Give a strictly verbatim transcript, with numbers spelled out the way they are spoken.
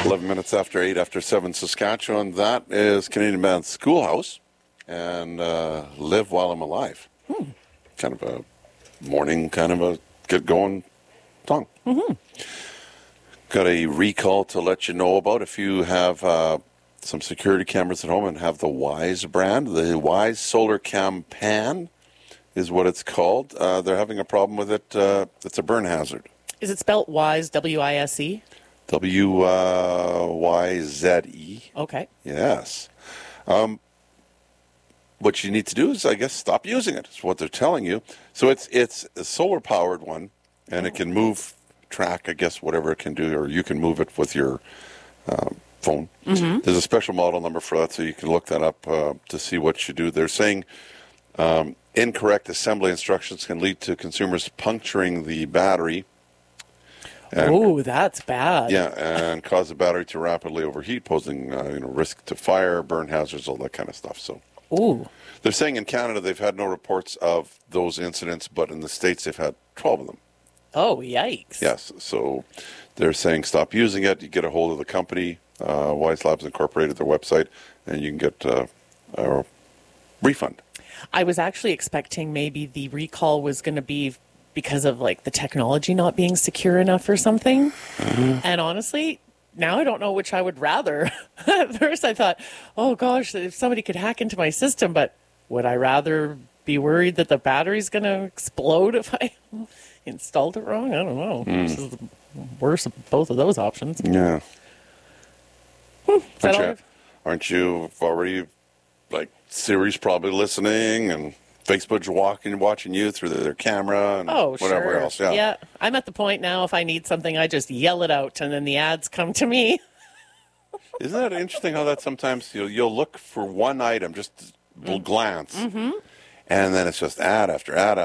eleven minutes after eight, after seven, Saskatchewan. That is Canadian band Schoolhouse and uh, Live While I'm Alive. Hmm. Kind of a morning, kind of a get going song. Mm-hmm. Got a recall to let you know about if you have uh, some security cameras at home and have the Wyze brand. The Wyze Solar Cam Pan is what it's called. Uh, they're having a problem with it. Uh, it's a burn hazard. Is it spelled Wyze, W I S E? W Y Z E. Okay. Yes. Um, what you need to do is, I guess, stop using it. Is what they're telling you. So it's it's a solar-powered one, and it can move, track, I guess, whatever it can do, or you can move it with your um, phone. Mm-hmm. There's a special model number for that, so you can look that up uh, to see what you do. They're saying um, incorrect assembly instructions can lead to consumers puncturing the battery. Oh, that's bad. Yeah, and cause the battery to rapidly overheat, posing uh, you know, risk to fire, burn hazards, all that kind of stuff. So, Ooh. They're saying in Canada they've had no reports of those incidents, but in the States they've had twelve of them. Oh, yikes. Yes, so they're saying stop using it. You get a hold of the company, uh, Wyze Labs Incorporated, their website, and you can get uh, a refund. I was actually expecting maybe the recall was going to be because of like the technology not being secure enough or something. Mm-hmm. And honestly, now I don't know which I would rather. At first I thought, oh gosh, if somebody could hack into my system, but would I rather be worried that the battery's going to explode if I installed it wrong? I don't know. Mm. This is the worst of both of those options. Yeah. Hmm, aren't, you, aren't you already, like, Siri's probably listening and Facebook's walking, watching you through their camera and oh, whatever sure. else. Yeah. yeah, I'm at the point now, if I need something, I just yell it out and then the ads come to me. Isn't that interesting how that sometimes you'll, you'll look for one item, just a mm. glance, mm-hmm. and then it's just ad after ad